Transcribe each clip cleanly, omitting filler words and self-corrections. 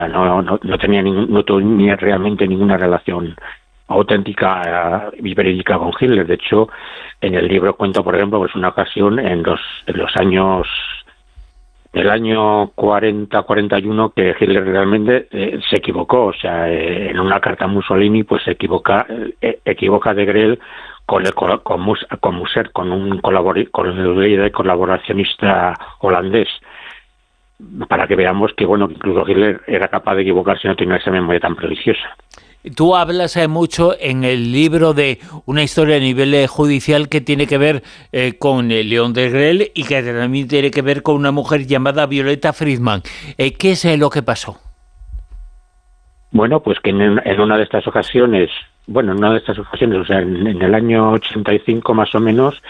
no tenía realmente ninguna relación auténtica y verídica con Hitler. De hecho, en el libro cuento, por ejemplo, pues una ocasión en los años del año 40-41 que Hitler realmente se equivocó. O sea, en una carta a Mussolini pues se equivoca de Grell con Musser, con el líder colaboracionista holandés, para que veamos que, bueno, incluso Hitler era capaz de equivocarse y no tenía esa memoria tan prodigiosa. Tú hablas mucho en el libro de una historia a nivel judicial que tiene que ver con León de Grell y que también tiene que ver con una mujer llamada Violeta Friedman. ¿Qué es lo que pasó? Bueno, pues que en una de estas ocasiones, o sea, en el año 85 más o menos,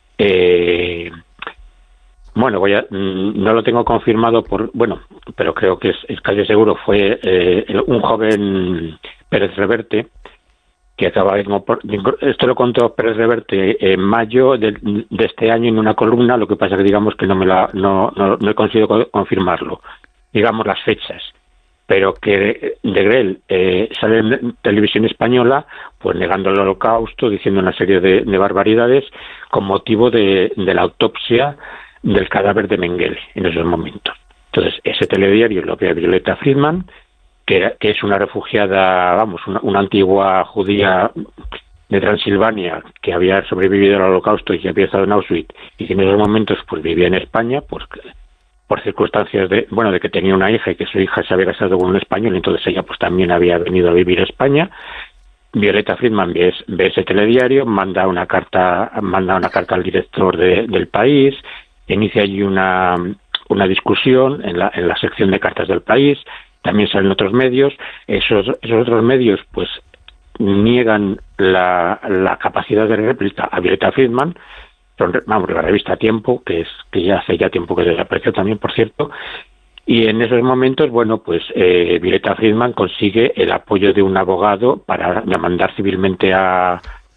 no lo tengo confirmado pero creo que es casi seguro, fue un joven Pérez Reverte, que acaba esto lo contó Pérez Reverte en mayo de este año en una columna. Lo que pasa que digamos que no he conseguido confirmarlo, digamos las fechas, pero que de Grell sale en televisión española pues negando el Holocausto, diciendo una serie de barbaridades con motivo de la autopsia del cadáver de Mengele en esos momentos. Entonces, ese telediario lo ve Violeta Friedman, que es una refugiada, una antigua judía de Transilvania que había sobrevivido al Holocausto y que había estado en Auschwitz y que en esos momentos pues vivía en España, pues por circunstancias de que tenía una hija y que su hija se había casado con un español, entonces ella pues también había venido a vivir a España. Violeta Friedman ve ese telediario, manda una carta al director del País, inicia allí una discusión en la sección de cartas del País. También salen otros medios. Esos otros medios pues niegan la capacidad de réplica a Violeta Friedman. La revista Tiempo, que ya hace tiempo que desapareció también, por cierto. Y en esos momentos, Violeta Friedman consigue el apoyo de un abogado para demandar civilmente a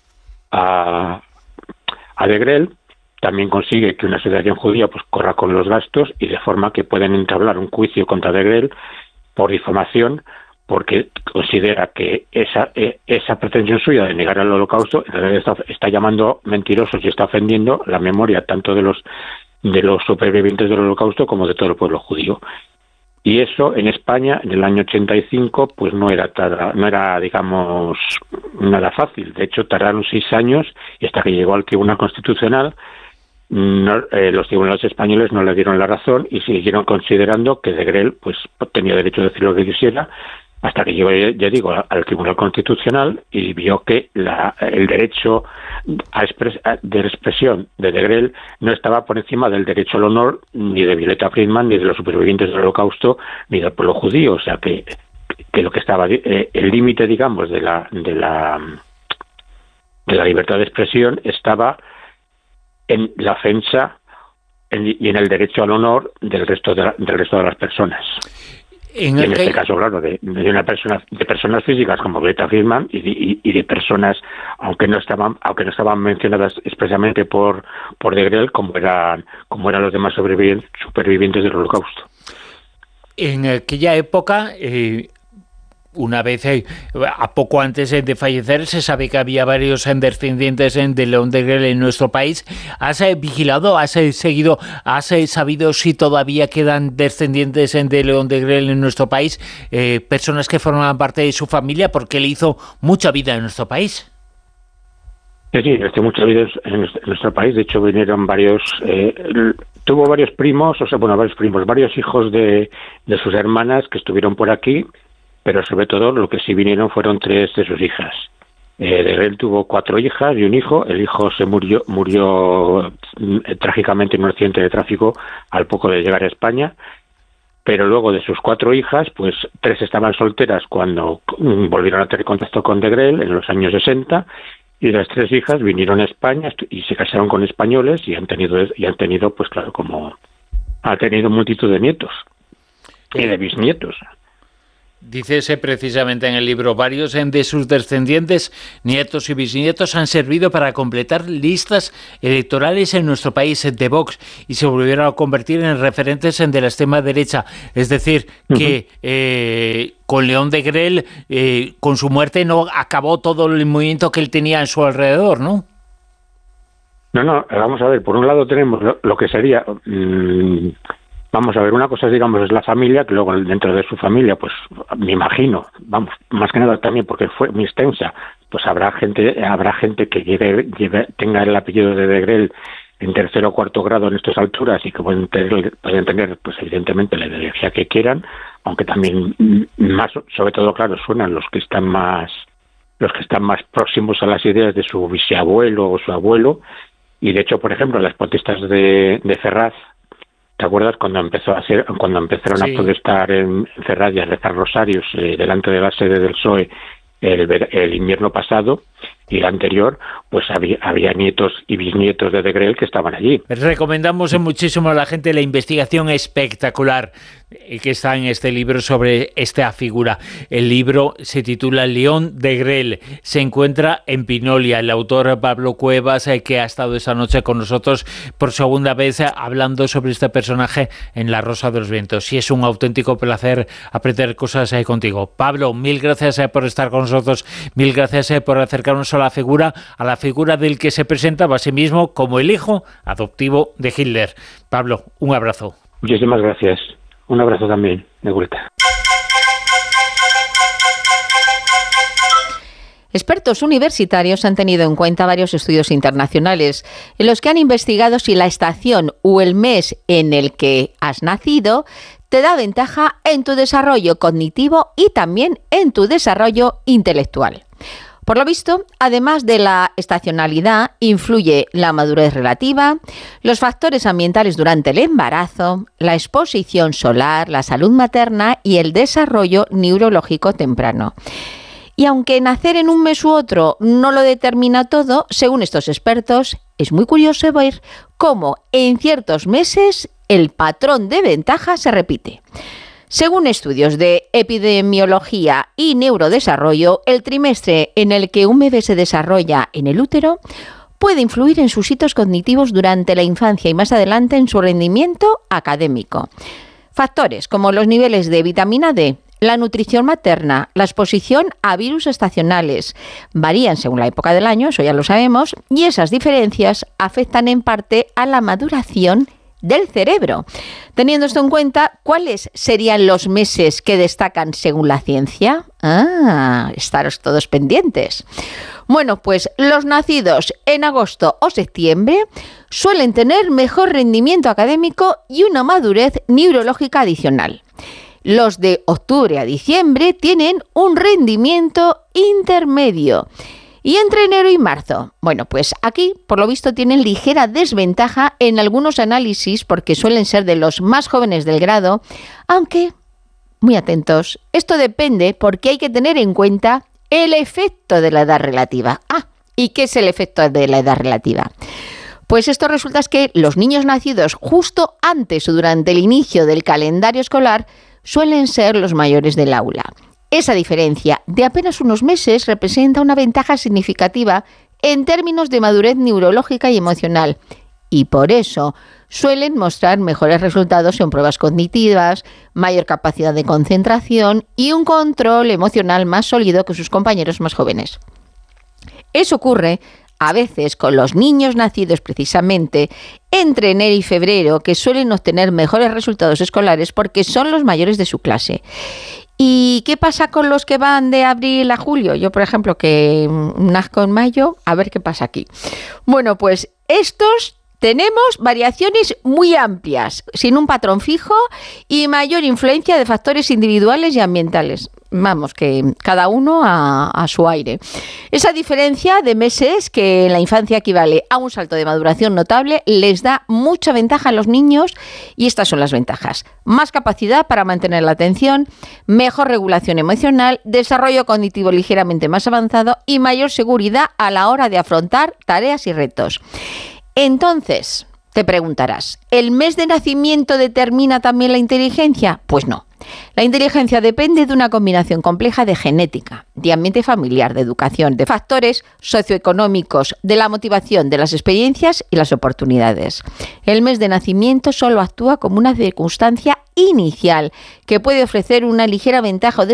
de Grell. También consigue que una asociación judía pues corra con los gastos y de forma que pueden entablar un juicio contra de Grell por difamación, porque considera que esa pretensión suya de negar el Holocausto en realidad está llamando mentirosos y está ofendiendo la memoria tanto de los supervivientes del Holocausto como de todo el pueblo judío. Y eso en España en el año 85 pues no era digamos nada fácil. De hecho tardaron 6 años y hasta que llegó al Tribunal Constitucional los tribunales españoles no le dieron la razón y siguieron considerando que de Grell pues tenía derecho a decir lo que quisiera, hasta que llegó, ya digo, al Tribunal Constitucional y vio que el derecho de expresión de Grell no estaba por encima del derecho al honor ni de Violeta Friedman, ni de los supervivientes del Holocausto, ni del pueblo judío. O sea que lo que estaba el límite, digamos, de la libertad de expresión estaba en la ofensa y en el derecho al honor del resto de las personas. En este caso, claro, de personas físicas como Violeta Friedman y de personas, aunque no estaban mencionadas expresamente por de Grell, como eran los demás supervivientes del Holocausto. En aquella época, una vez, a poco antes de fallecer, se sabe que había varios descendientes de León de Grell en nuestro país. ¿Has vigilado, has seguido, has sabido si todavía quedan descendientes de León de Grell en nuestro país? Personas que forman parte de su familia, porque él hizo mucha vida en nuestro país. Sí, hizo mucha vida en nuestro país. De hecho, vinieron tuvo varios primos, varios hijos de sus hermanas que estuvieron por aquí. Pero sobre todo lo que sí vinieron fueron 3 de sus hijas. De Grell tuvo 4 hijas y un hijo. El hijo se murió trágicamente en un accidente de tráfico al poco de llegar a España. Pero luego de sus 4 hijas, pues 3 estaban solteras cuando volvieron a tener contacto con de Grell en los años 60, y las 3 hijas vinieron a España y se casaron con españoles y han tenido pues claro, ha tenido multitud de nietos y de bisnietos. Dícese precisamente en el libro, varios de sus descendientes, nietos y bisnietos, han servido para completar listas electorales en nuestro país de Vox y se volvieron a convertir en referentes de la extrema derecha. Es decir, que con León Degrelle, con su muerte, no acabó todo el movimiento que él tenía en su alrededor, ¿no? No, vamos a ver, por un lado tenemos lo que sería... Vamos a ver, una cosa, digamos, es la familia, que luego dentro de su familia, pues me imagino, vamos, más que nada también porque fue muy extensa, pues habrá gente que tenga el apellido de Degrelle en tercer o cuarto grado en estas alturas y que pueden tener, pues evidentemente la ideología que quieran, aunque también más, sobre todo, claro, suenan los que están más próximos a las ideas de su bisabuelo o su abuelo. Y de hecho, por ejemplo, las protestas de Ferraz, ¿te acuerdas cuando empezaron a protestar en Ferraz y a rezar rosarios delante de la sede del PSOE el invierno pasado y el anterior? Pues había nietos y bisnietos de Degrelle que estaban allí. Recomendamos muchísimo a la gente la investigación espectacular que está en este libro sobre esta figura. El libro se titula León Degrelle. Se encuentra en Pinolia. El autor Pablo Cuevas, que ha estado esta noche con nosotros por segunda vez hablando sobre este personaje en La Rosa de los Vientos. Y es un auténtico placer aprender cosas contigo. Pablo, mil gracias por estar con nosotros. Mil gracias por acercarnos a la figura del que se presentaba a sí mismo como el hijo adoptivo de Hitler. Pablo, un abrazo. Muchísimas gracias. Un abrazo también, de vuelta. Expertos universitarios han tenido en cuenta varios estudios internacionales en los que han investigado si la estación o el mes en el que has nacido te da ventaja en tu desarrollo cognitivo y también en tu desarrollo intelectual. Por lo visto, además de la estacionalidad, influye la madurez relativa, los factores ambientales durante el embarazo, la exposición solar, la salud materna y el desarrollo neurológico temprano. Y aunque nacer en un mes u otro no lo determina todo, según estos expertos, es muy curioso ver cómo en ciertos meses el patrón de ventaja se repite. Según estudios de epidemiología y neurodesarrollo, el trimestre en el que un bebé se desarrolla en el útero puede influir en sus hitos cognitivos durante la infancia y más adelante en su rendimiento académico. Factores como los niveles de vitamina D, la nutrición materna, la exposición a virus estacionales varían según la época del año, eso ya lo sabemos, y esas diferencias afectan en parte a la maduración del cerebro. Teniendo esto en cuenta, ¿cuáles serían los meses que destacan según la ciencia? Estaros todos pendientes. Bueno, pues los nacidos en agosto o septiembre suelen tener mejor rendimiento académico y una madurez neurológica adicional. Los de octubre a diciembre tienen un rendimiento intermedio. Y entre enero y marzo, bueno, pues aquí, por lo visto, tienen ligera desventaja en algunos análisis porque suelen ser de los más jóvenes del grado, aunque, muy atentos, esto depende porque hay que tener en cuenta el efecto de la edad relativa. ¿Y qué es el efecto de la edad relativa? Pues esto resulta que los niños nacidos justo antes o durante el inicio del calendario escolar suelen ser los mayores del aula. Esa diferencia de apenas unos meses representa una ventaja significativa en términos de madurez neurológica y emocional y por eso suelen mostrar mejores resultados en pruebas cognitivas, mayor capacidad de concentración y un control emocional más sólido que sus compañeros más jóvenes. Eso ocurre a veces con los niños nacidos precisamente entre enero y febrero, que suelen obtener mejores resultados escolares porque son los mayores de su clase. ¿Y qué pasa con los que van de abril a julio? Yo, por ejemplo, que nazco en mayo, a ver qué pasa aquí. Bueno, pues estos tenemos variaciones muy amplias, sin un patrón fijo y mayor influencia de factores individuales y ambientales. Vamos, que cada uno a su aire. Esa diferencia de meses, que en la infancia equivale a un salto de maduración notable, les da mucha ventaja a los niños y estas son las ventajas. Más capacidad para mantener la atención, mejor regulación emocional, desarrollo cognitivo ligeramente más avanzado y mayor seguridad a la hora de afrontar tareas y retos. Entonces, Te preguntarás, ¿el mes de nacimiento determina también la inteligencia? Pues no. La inteligencia depende de una combinación compleja de genética, de ambiente familiar, de educación, de factores socioeconómicos, de la motivación, de las experiencias y las oportunidades. El mes de nacimiento solo actúa como una circunstancia inicial que puede ofrecer una ligera ventaja o